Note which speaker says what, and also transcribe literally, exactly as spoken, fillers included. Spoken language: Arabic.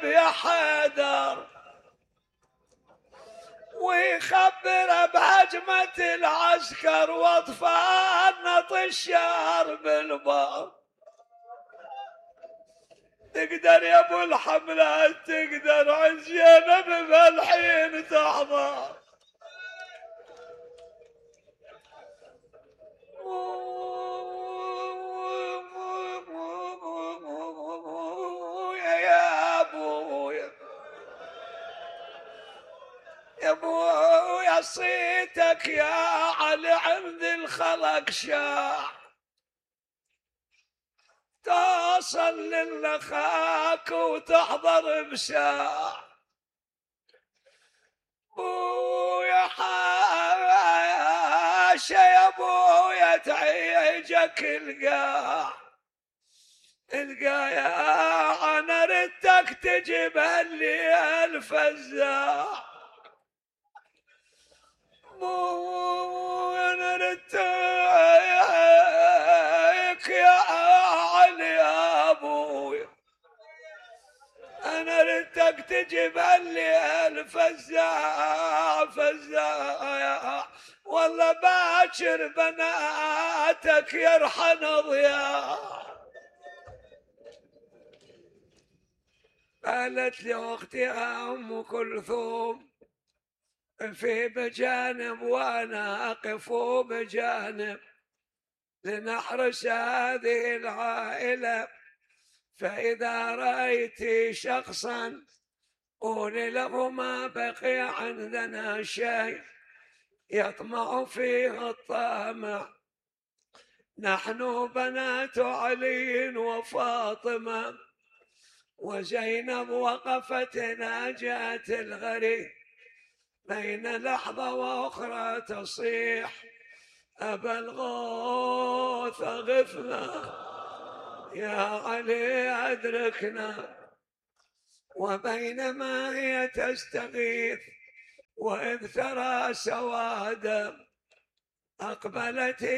Speaker 1: يا حيدر ويخبر بهجمة العسكر واطفال نطشار بالباب. تقدر يا ابو الحملات تقدر عزينب بالحين تحضر. يا ابويا يا ابويا صيتك يا علي عند الخلق شاع توصل للخاك وتحضر بساع. بويا حاشا يا بويا تعيجك القاع القاع انا ردك تجيب لي الفزاع. بويا انا ردك يا علي يا ابويا انا ردك تجيب لي الفزاع فزاع. والله باكر بناتك يرحن ضياع. قالت لي اختي ام كلثوم في بجانب وانا اقف بجانب لنحرس هذه العائله. فإذا رأيت شخصا قولي له ما بقي عندنا شيء يطمع فيه الطامع. نحن بنات علي وفاطمة وزينب وقفت ناجاة الغريب بين لحظة وأخرى تصيح أبا الغوث أغثنا يا علي أدركنا. وبينما هي تستغيث وإذ ترى سوادا أقبلت